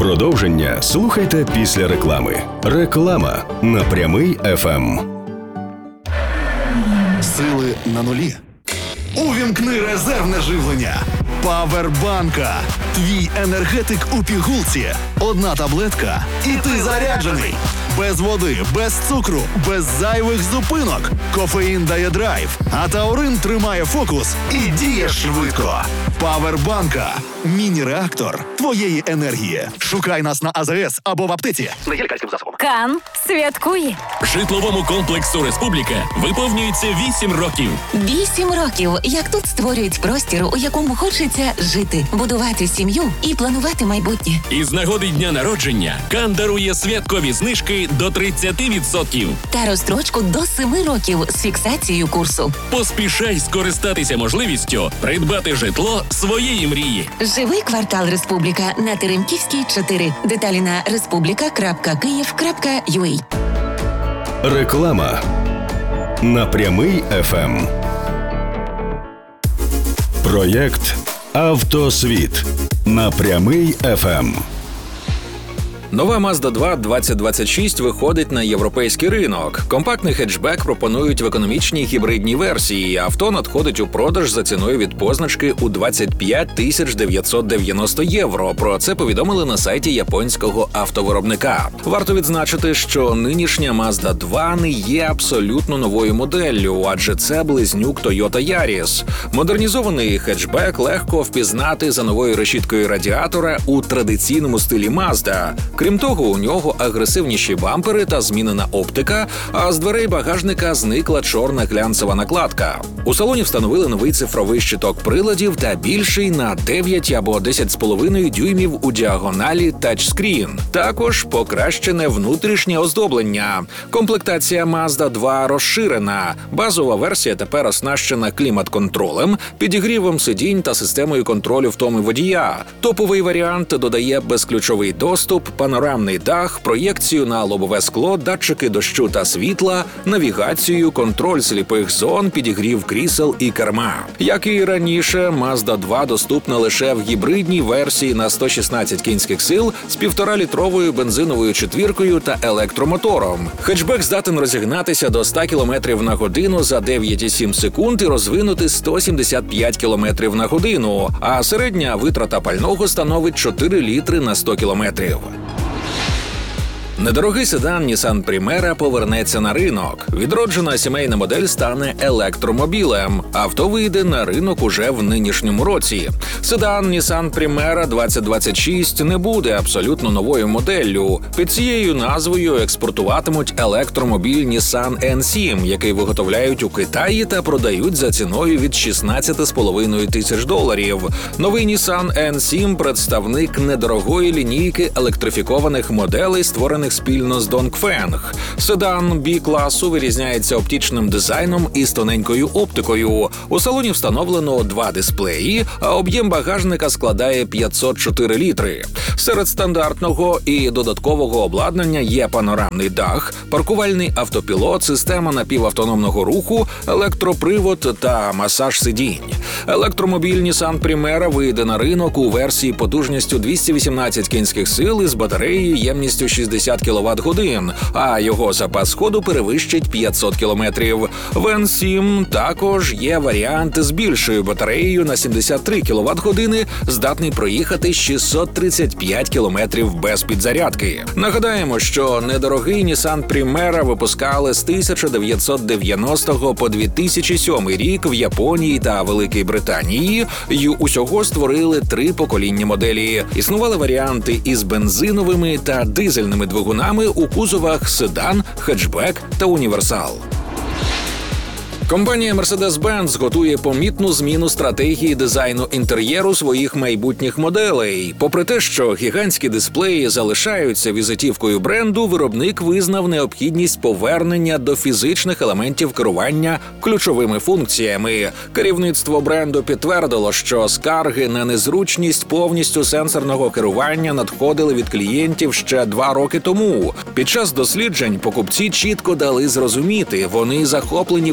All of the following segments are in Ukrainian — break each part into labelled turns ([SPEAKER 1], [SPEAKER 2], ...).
[SPEAKER 1] Продовження слухайте після реклами. Реклама на Прямий ФМ.
[SPEAKER 2] Сили на нулі. Увімкни резервне живлення. Павербанка. Твій енергетик у пігулці. Одна таблетка і ти заряджений. Без води, без цукру, без зайвих зупинок. Кофеїн дає драйв, а таурин тримає фокус і діє швидко. Павербанка. Міні-реактор твоєї енергії. Шукай нас на АЗС або в аптеці. Не є лікарським засобом.
[SPEAKER 3] Кан святкує.
[SPEAKER 4] Житловому комплексу «Республіка» виповнюється 8 років.
[SPEAKER 5] 8 років, як тут створюють простір, у якому хочеться жити, будувати сім'ю і планувати майбутнє.
[SPEAKER 4] Із нагоди дня народження Кан дарує святкові знижки до 30%.
[SPEAKER 5] Та розстрочку до 7 років з фіксацією курсу.
[SPEAKER 4] Поспішай скористатися можливістю придбати житло своєї мрії.
[SPEAKER 5] Живий квартал «Республіка» на Теремківській, 4. Деталі на respublica.kyiv.ua.
[SPEAKER 1] Реклама на Прямий ФМ. Проєкт «Автосвіт» на Прямий ФМ.
[SPEAKER 6] Нова Mazda 2 2026 виходить на європейський ринок. Компактний хетчбек пропонують в економічній гібридній версії. Авто надходить у продаж за ціною від позначки у 25 990 євро. Про це повідомили на сайті японського автовиробника. Варто відзначити, що нинішня Mazda 2 не є абсолютно новою моделлю, адже це близнюк Toyota Yaris. Модернізований хетчбек легко впізнати за новою решіткою радіатора у традиційному стилі Mazda. Крім того, у нього агресивніші бампери та змінена оптика, а з дверей багажника зникла чорна глянцева накладка. У салоні встановили новий цифровий щиток приладів та більший на 9 або 10,5 дюймів у діагоналі тачскрін. Також покращене внутрішнє оздоблення. Комплектація Mazda 2 розширена. Базова версія тепер оснащена клімат-контролем, підігрівом сидінь та системою контролю втоми водія. Топовий варіант додає безключовий доступ, панорамний дах, проєкцію на лобове скло, датчики дощу та світла, навігацію, контроль сліпих зон, підігрів крісел і керма. Як і раніше, Mazda 2 доступна лише в гібридній версії на 116 кінських сил з 1,5-літровою бензиновою четвіркою та електромотором. Хетчбек здатен розігнатися до 100 км на годину за 9,7 секунд і розвинути 175 км на годину, а середня витрата пального становить 4 літри на 100 км. Недорогий седан Nissan Primera повернеться на ринок. Відроджена сімейна модель стане електромобілем. Авто вийде на ринок уже в нинішньому році. Седан Nissan Primera 2026 не буде абсолютно новою моделлю. Під цією назвою експортуватимуть електромобіль Nissan N7, який виготовляють у Китаї та продають за ціною від $16,5 тисяч. Новий Nissan N7 – представник недорогої лінійки електрифікованих моделей, створених спільно з Dongfeng. Седан B-класу вирізняється оптичним дизайном і з тоненькою оптикою. У салоні встановлено 2 дисплеї, а об'єм багажника складає 504 літри. Серед стандартного і додаткового обладнання є панорамний дах, паркувальний автопілот, система напівавтономного руху, електропривод та масаж сидінь. Електромобіль Nissan Primera вийде на ринок у версії потужністю 218 кінських сил із батареєю ємністю 60 кВт-годин, а його запас ходу перевищить 500 км. В N7 також є варіант з більшою батареєю на 73 кВт-години, здатний проїхати 635 км без підзарядки. Нагадаємо, що недорогий Nissan Primera випускали з 1990 по 2007 рік в Японії та Великій Британії й усього створили 3 покоління моделі. Існували варіанти із бензиновими та дизельними двигунами у кузовах седан, хетчбек та універсал. Компанія Mercedes-Benz готує помітну зміну стратегії дизайну інтер'єру своїх майбутніх моделей. Попри те, що гігантські дисплеї залишаються візитівкою бренду, виробник визнав необхідність повернення до фізичних елементів керування ключовими функціями. Керівництво бренду підтвердило, що скарги на незручність повністю сенсорного керування надходили від клієнтів ще 2 роки тому. Під час досліджень покупці чітко дали зрозуміти, вони захоплені великими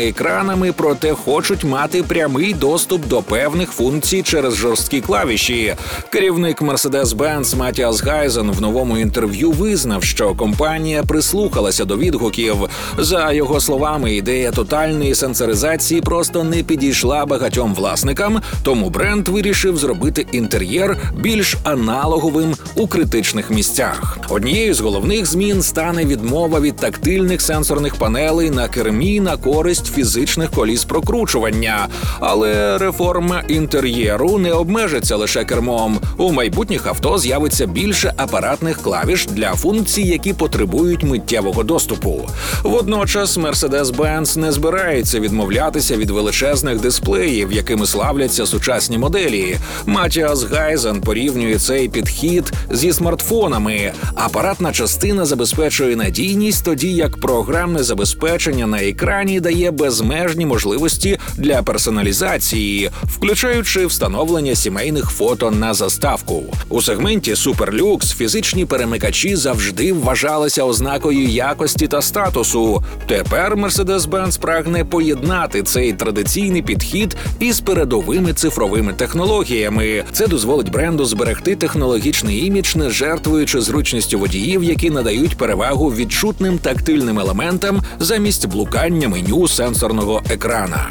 [SPEAKER 6] великими екранами, проте хочуть мати прямий доступ до певних функцій через жорсткі клавіші. Керівник Mercedes-Benz Матіас Гайзен в новому інтерв'ю визнав, що компанія прислухалася до відгуків. За його словами, ідея тотальної сенсоризації просто не підійшла багатьом власникам, тому бренд вирішив зробити інтер'єр більш аналоговим у критичних місцях. Однією з головних змін стане відмова від тактильних сенсорних панелей на кермі на користь фізичних коліс прокручування. Але реформа інтер'єру не обмежиться лише кермом. У майбутніх авто з'явиться більше апаратних клавіш для функцій, які потребують миттєвого доступу. Водночас Mercedes-Benz не збирається відмовлятися від величезних дисплеїв, якими славляться сучасні моделі. Матіас Гайзен порівнює цей підхід зі смартфонами. Апаратна частина забезпечує надійність, тоді як програмне забезпечення на екрані дає безмежні можливості для персоналізації, включаючи встановлення сімейних фото на заставку. У сегменті суперлюкс фізичні перемикачі завжди вважалися ознакою якості та статусу. Тепер Mercedes-Benz прагне поєднати цей традиційний підхід із передовими цифровими технологіями. Це дозволить бренду зберегти технологічний імідж, не жертвуючи зручністю водіїв, які надають перевагу відчутним тактильним елементам замість блукання меню сенсорного екрана.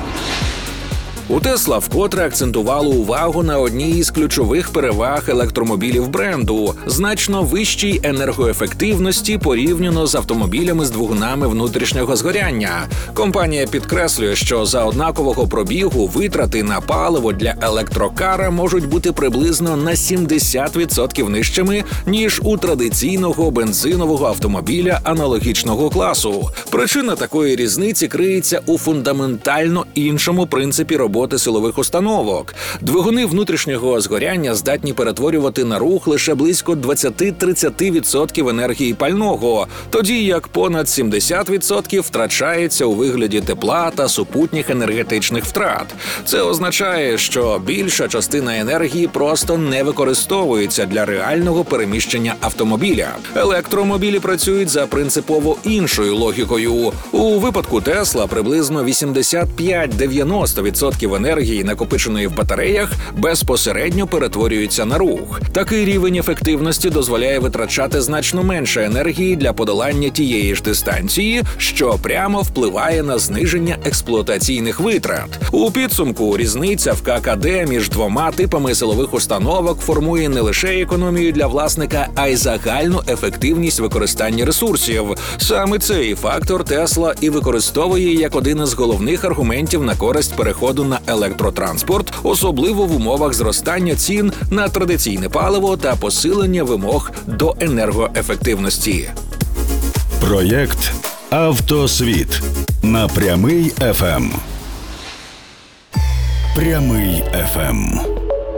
[SPEAKER 6] У Тесла вкотре акцентувало увагу на одній із ключових переваг електромобілів бренду – значно вищій енергоефективності порівняно з автомобілями з двигунами внутрішнього згоряння. Компанія підкреслює, що за однакового пробігу витрати на паливо для електрокара можуть бути приблизно на 70% нижчими, ніж у традиційного бензинового автомобіля аналогічного класу. Причина такої різниці криється у фундаментально іншому принципі роботи силових установок. Двигуни внутрішнього згоряння здатні перетворювати на рух лише близько 20-30% енергії пального, тоді як понад 70% втрачається у вигляді тепла та супутніх енергетичних втрат. Це означає, що більша частина енергії просто не використовується для реального переміщення автомобіля. Електромобілі працюють за принципово іншою логікою. У випадку Тесла приблизно 85-90% енергії, накопиченої в батареях, безпосередньо перетворюється на рух. Такий рівень ефективності дозволяє витрачати значно менше енергії для подолання тієї ж дистанції, що прямо впливає на зниження експлуатаційних витрат. У підсумку різниця в ККД між двома типами силових установок формує не лише економію для власника, а й загальну ефективність використання ресурсів. Саме цей фактор Тесла і використовує як один із головних аргументів на користь переходу на електротранспорт, особливо в умовах зростання цін на традиційне паливо та посилення вимог до енергоефективності.
[SPEAKER 1] Проєкт «Автосвіт» на Прямий ФМ. Прямий ФМ.